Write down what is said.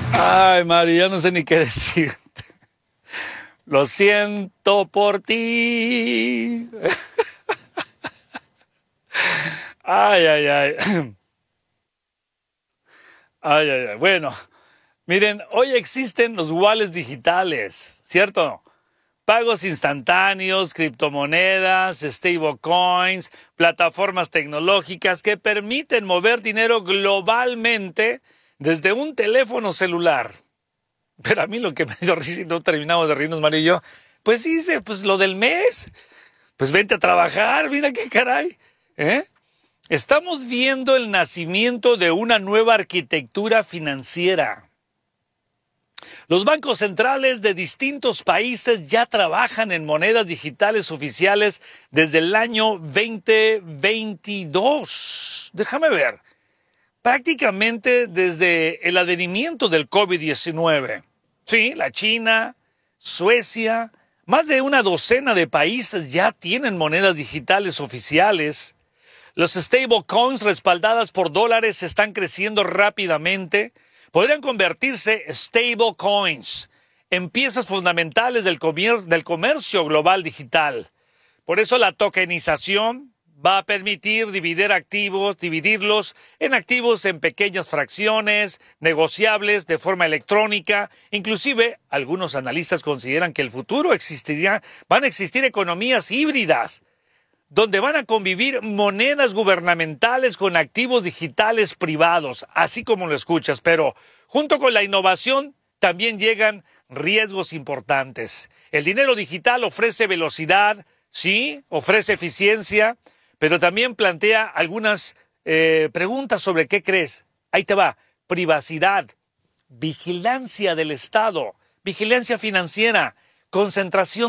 Ay, Mario, ya no sé ni qué decir. Lo siento por ti. Ay, ay, ay. Ay, ay, ay. Bueno, miren, hoy existen los wallets digitales, ¿cierto? Pagos instantáneos, criptomonedas, stablecoins, plataformas tecnológicas que permiten mover dinero globalmente desde un teléfono celular. Pero a mí lo que me dio risa y no terminamos de reírnos, Mario y yo, pues hice pues lo del mes. Pues vente a trabajar, mira qué caray. ¿Eh? Estamos viendo el nacimiento de una nueva arquitectura financiera. Los bancos centrales de distintos países ya trabajan en monedas digitales oficiales desde el año 2022. Déjame ver. Prácticamente desde el advenimiento del COVID-19. Sí, la China, Suecia, más de una docena de países ya tienen monedas digitales oficiales. Los stablecoins respaldadas por dólares están creciendo rápidamente. Podrían convertirse stablecoins en piezas fundamentales del comercio global digital. Por eso la tokenización va a permitir dividirlos en activos en pequeñas fracciones, negociables de forma electrónica. Inclusive, algunos analistas consideran que en el futuro van a existir economías híbridas, donde van a convivir monedas gubernamentales con activos digitales privados, así como lo escuchas. Pero junto con la innovación también llegan riesgos importantes. El dinero digital ofrece velocidad, sí, ofrece eficiencia, pero también plantea algunas preguntas sobre qué crees. Ahí te va: privacidad, vigilancia del Estado, vigilancia financiera, concentración